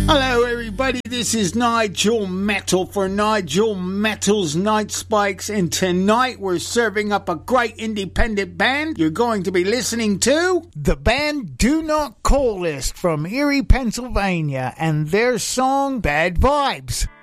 Hello everybody, this is Nigel Metal for Nigel Metal's Night Spikes, and tonight we're serving up a great independent band. You're going to be listening to the band Do Not Call List from Erie, Pennsylvania, and their song Bad Vibes.